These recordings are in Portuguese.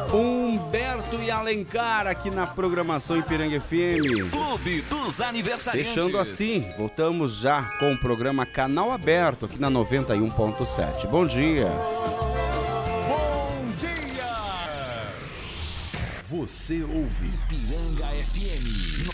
Humberto e Alencar aqui na programação Ipiranga FM. Clube dos Aniversariantes. Fechando assim, voltamos já com o programa Canal Aberto aqui na 91.7. Bom dia. Bom dia. Você ouve Ipiranga FM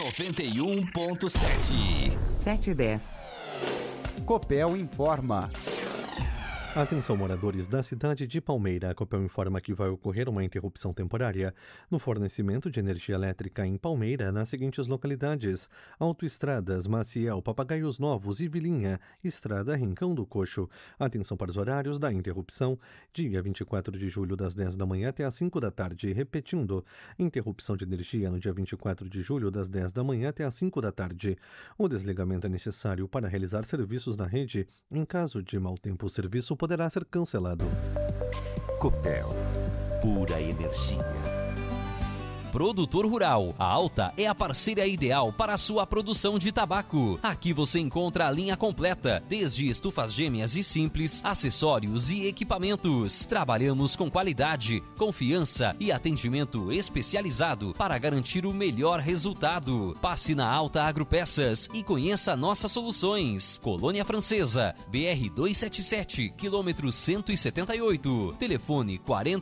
91.7. 7:10. Copel informa. Atenção, moradores da cidade de Palmeira. A Copel informa que vai ocorrer uma interrupção temporária no fornecimento de energia elétrica em Palmeira nas seguintes localidades: Autoestradas, Maciel, Papagaios Novos e Vilinha, Estrada Rincão do Coxo. Atenção para os horários da interrupção: dia 24 de julho das 10 da manhã até as 5 da tarde. Repetindo, interrupção de energia no dia 24 de julho das 10 da manhã até as 5 da tarde. O desligamento é necessário para realizar serviços na rede. Em caso de mau tempo, o serviço poderá ser cancelado. Copel, pura energia. Produtor Rural. A Alta é a parceira ideal para a sua produção de tabaco. Aqui você encontra a linha completa, desde estufas gêmeas e simples, acessórios e equipamentos. Trabalhamos com qualidade, confiança e atendimento especializado para garantir o melhor resultado. Passe na Alta Agropeças e conheça nossas soluções. Colônia Francesa, BR 277, quilômetro 178. Telefone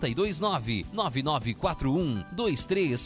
429-9941-2316.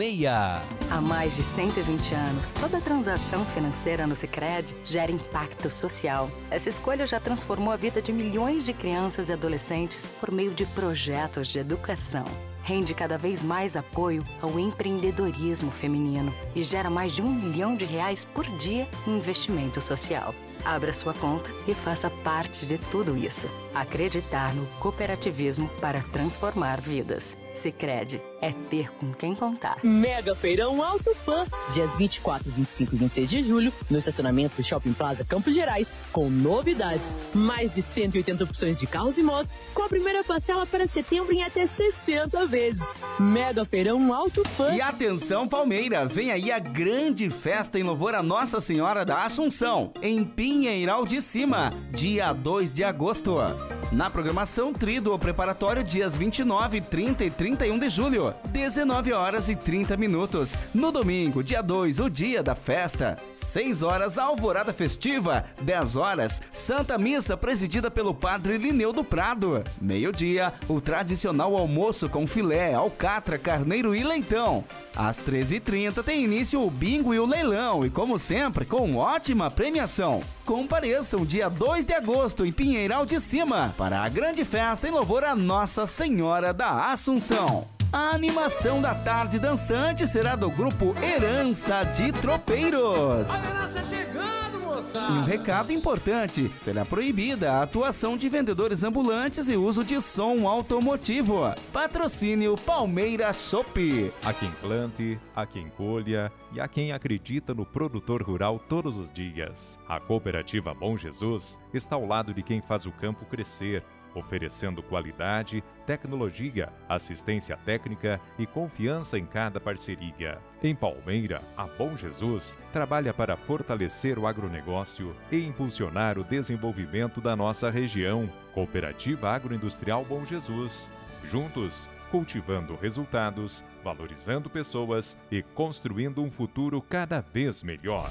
Há mais de 120 anos, toda transação financeira no Sicredi gera impacto social. Essa escolha já transformou a vida de milhões de crianças e adolescentes por meio de projetos de educação. Rende cada vez mais apoio ao empreendedorismo feminino e gera mais de R$1 milhão por dia em investimento social. Abra sua conta e faça parte de tudo isso. Acreditar no cooperativismo para transformar vidas. Sicredi é ter com quem contar. Mega Feirão Alto Pan, dias 24, 25 e 26 de julho, no estacionamento do Shopping Plaza Campos Gerais, com novidades. Mais de 180 opções de carros e motos, com a primeira parcela para setembro em até 60 vezes. Mega Feirão Alto Pan. E atenção, Palmeira, vem aí a grande festa em louvor a Nossa Senhora da Assunção, em Pinheiral de Cima, dia 2 de agosto. Na programação, Tríduo preparatório dias 29, 30 e 31 de julho, 19 horas e 30 minutos. No domingo, dia 2, o dia da festa, 6 horas, alvorada festiva, 10 horas, Santa Missa presidida pelo Padre Lineu do Prado. Meio-dia, o tradicional almoço com filé, alcatra, carneiro e leitão. Às 13h30 tem início o bingo e o leilão e, como sempre, com ótima premiação. Compareçam dia 2 de agosto em Pinheiral de Cima para a grande festa em louvor a Nossa Senhora da Assunção. A animação da tarde dançante será do grupo Herança de Tropeiros. A herança chegando, moçada! E um recado importante: será proibida a atuação de vendedores ambulantes e uso de som automotivo. Patrocínio Palmeira Chopp. Há quem plante, há quem colha e há quem acredita no produtor rural todos os dias. A Cooperativa Bom Jesus está ao lado de quem faz o campo crescer, oferecendo qualidade, tecnologia, assistência técnica e confiança em cada parceria. Em Palmeira, a Bom Jesus trabalha para fortalecer o agronegócio e impulsionar o desenvolvimento da nossa região. Cooperativa Agroindustrial Bom Jesus. Juntos, cultivando resultados, valorizando pessoas e construindo um futuro cada vez melhor.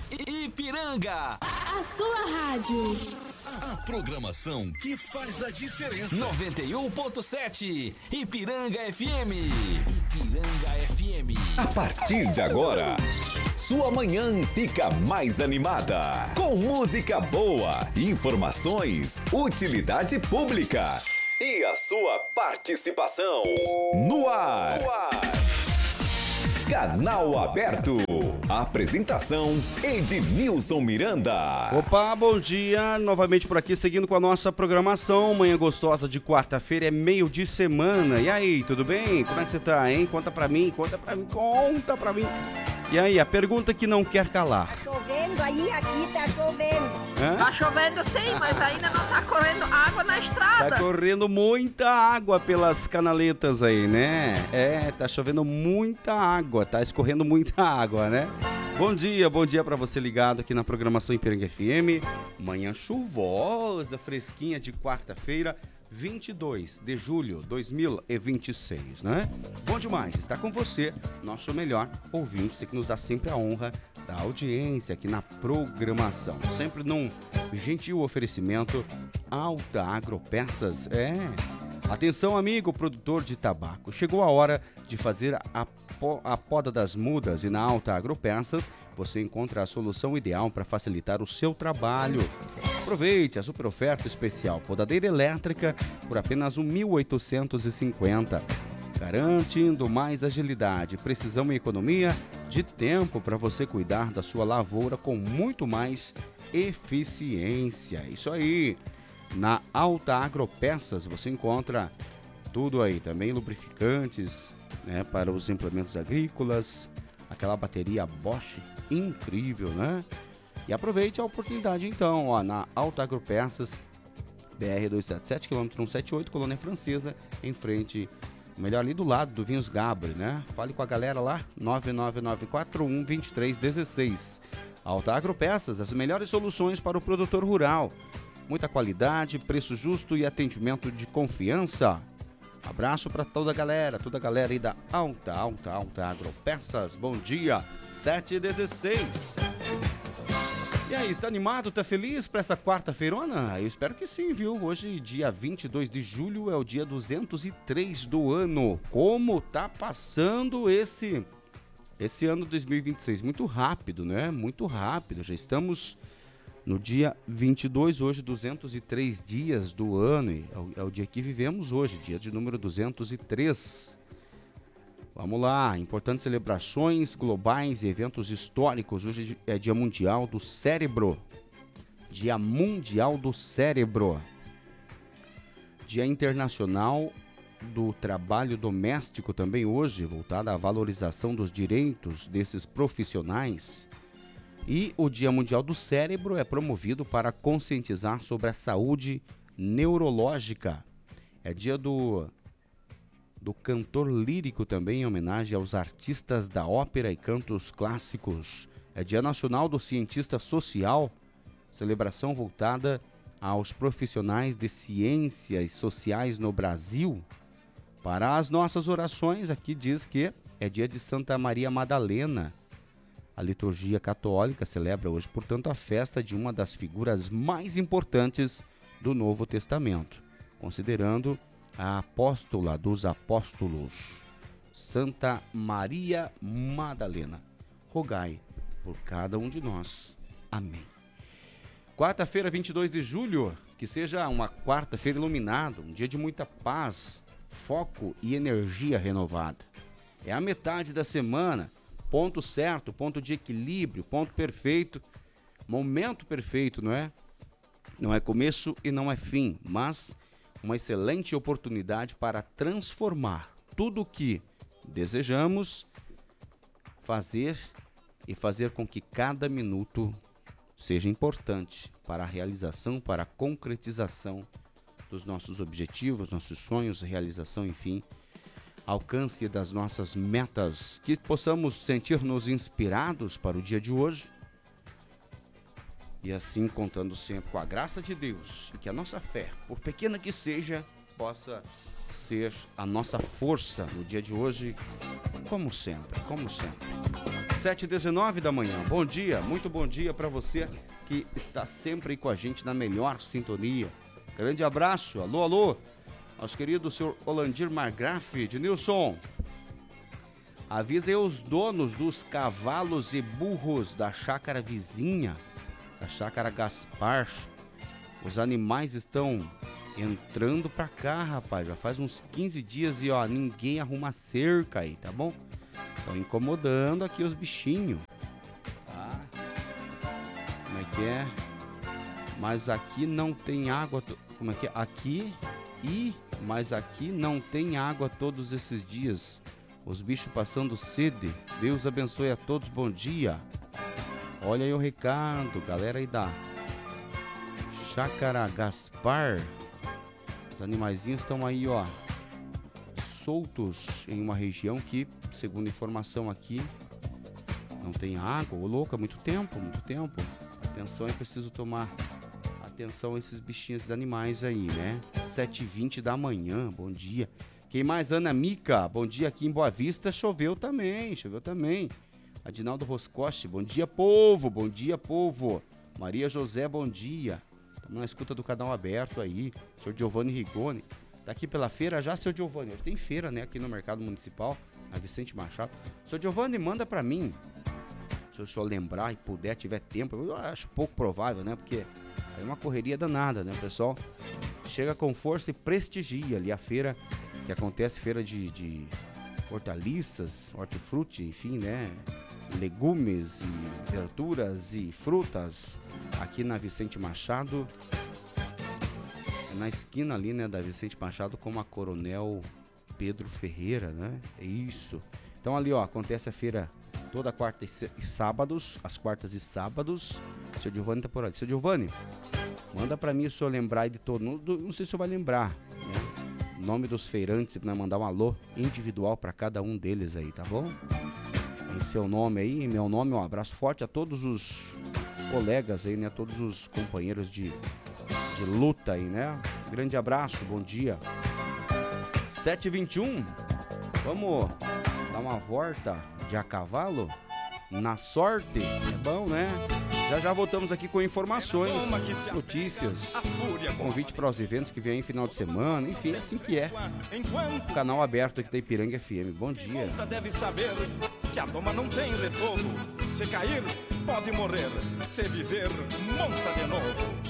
Ipiranga, a sua rádio. A programação que faz a diferença. 91.7 Ipiranga FM. Ipiranga FM. A partir de agora, sua manhã fica mais animada. Com música boa, informações, utilidade pública e a sua participação. No ar. Canal Aberto. Apresentação: Ednilson Miranda. Opa, bom dia. Novamente por aqui, seguindo com a nossa programação. Manhã gostosa de quarta-feira, é meio de semana. E aí, tudo bem? Como é que você tá, hein? Conta pra mim. E aí, a pergunta que não quer calar. Tá chovendo aí, aqui tá chovendo. Hã? Tá chovendo sim, mas ainda não tá correndo água na estrada. Tá correndo muita água pelas canaletas aí, né? Tá chovendo muita água, tá escorrendo muita água, né? Bom dia pra você ligado aqui na programação Ipiranga FM. Manhã chuvosa, fresquinha de quarta-feira. 22 de julho de 2026, né? Bom demais, está com você, nosso melhor ouvinte, você que nos dá sempre a honra da audiência aqui na programação. Sempre num gentil oferecimento Alta Agropeças. Atenção, amigo produtor de tabaco, chegou a hora de fazer a poda das mudas e na Alta Agropeças você encontra a solução ideal para facilitar o seu trabalho. Aproveite a super oferta especial podadeira elétrica por apenas R$ 1.850, garantindo mais agilidade, precisão e economia de tempo para você cuidar da sua lavoura com muito mais eficiência. Isso aí! Na Alta Agropeças você encontra tudo aí, também lubrificantes, né, para os implementos agrícolas, aquela bateria Bosch incrível, né? E aproveite a oportunidade então, ó, na Alta Agropeças, BR-277, km 178, Colônia Francesa, em frente, melhor ali do lado do Vinhos Gabri, né? Fale com a galera lá, 99941-2316. Alta Agropeças, as melhores soluções para o produtor rural. Muita qualidade, preço justo e atendimento de confiança. Abraço para toda a galera aí da Alta Agropeças. Bom dia, 7h16. E aí, está animado, tá feliz para essa quarta-feirona? Eu espero que sim, viu? Hoje, dia 22 de julho, é o dia 203 do ano. Como tá passando esse ano 2026? Muito rápido, né? Muito rápido. Já estamos no dia 22, hoje 203 dias do ano. E é o dia que vivemos hoje, dia de número 203. Vamos lá, importantes celebrações globais e eventos históricos. Hoje é Dia Mundial do Cérebro. Dia Mundial do Cérebro. Dia Internacional do Trabalho Doméstico também hoje, voltado à valorização dos direitos desses profissionais. E o Dia Mundial do Cérebro é promovido para conscientizar sobre a saúde neurológica. É dia do cantor lírico também, em homenagem aos artistas da ópera e cantos clássicos. É Dia Nacional do Cientista Social, celebração voltada aos profissionais de ciências sociais no Brasil. Para as nossas orações, aqui diz que é dia de Santa Maria Madalena. A liturgia católica celebra hoje, portanto, a festa de uma das figuras mais importantes do Novo Testamento, considerando a apóstola dos apóstolos, Santa Maria Madalena. Rogai por cada um de nós. Amém. Quarta-feira, 22 de julho, que seja uma quarta-feira iluminada, um dia de muita paz, foco e energia renovada. É a metade da semana, ponto certo, ponto de equilíbrio, ponto perfeito, momento perfeito, não é? Não é começo e não é fim, mas uma excelente oportunidade para transformar tudo o que desejamos fazer e fazer com que cada minuto seja importante para a realização, para a concretização dos nossos objetivos, nossos sonhos, realização, enfim, alcance das nossas metas, que possamos sentir-nos inspirados para o dia de hoje. E assim, contando sempre com a graça de Deus, e que a nossa fé, por pequena que seja, possa ser a nossa força no dia de hoje, como sempre, como sempre. 7h19 da manhã, bom dia, muito bom dia para você que está sempre com a gente na melhor sintonia. Grande abraço, alô, alô, aos queridos Sr. Olandir Margraf de Nilson. Avisem os donos dos cavalos e burros da chácara vizinha, da chácara Gaspar. Os animais estão entrando pra cá, rapaz. Já faz uns 15 dias e ó, ninguém arruma cerca aí, tá bom? Estão incomodando aqui os bichinhos. Tá? Como é que é? Mas aqui não tem água. Como é que é? Mas aqui não tem água todos esses dias. Os bichos passando sede. Deus abençoe a todos. Bom dia. Olha aí o recado, galera aí da Chácara Gaspar. Os animaizinhos estão aí, ó, soltos em uma região que, segundo informação aqui, não tem água. Ô louco, é muito tempo. Atenção, é preciso tomar atenção a esses bichinhos, esses animais aí, né? 7h20 da manhã, bom dia. Quem mais? Ana Mica, bom dia aqui em Boa Vista, choveu também. Adinaldo Roscoche, bom dia, povo, Maria José, bom dia. Estamos na escuta do canal aberto aí. Senhor Giovanni Rigoni, tá aqui pela feira já, seu Giovanni? Hoje tem feira, né, aqui no Mercado Municipal, na Vicente Machado. Seu Giovanni, manda pra mim, se o senhor lembrar e puder, tiver tempo. Eu acho pouco provável, né, porque é uma correria danada, né, pessoal? Chega com força e prestigia ali a feira, que acontece, feira de hortaliças, hortifruti, enfim, né, legumes e verduras e frutas, aqui na Vicente Machado, na esquina ali, né, da Vicente Machado com a Coronel Pedro Ferreira, né, é isso. Então ali, ó, acontece a feira toda quarta e sábados, às quartas e sábados. O seu Giovanni tá por ali. Seu Giovanni, manda pra mim, se o senhor lembrar de todo mundo, não sei se o senhor vai lembrar, né, o nome dos feirantes, pra mandar um alô individual pra cada um deles aí, tá bom? Em seu nome aí, em meu nome, um abraço forte a todos os colegas aí, né, todos os companheiros de luta aí, né? Grande abraço, bom dia. 7h21, vamos dar uma volta de a cavalo na sorte, é bom, né? Já voltamos aqui com informações, notícias, convite para os eventos que vem em final de semana, enfim, é assim que é. Canal aberto aqui da Ipiranga FM, bom dia. Deve saber que a doma não tem retorno, se cair pode morrer, se viver monta de novo.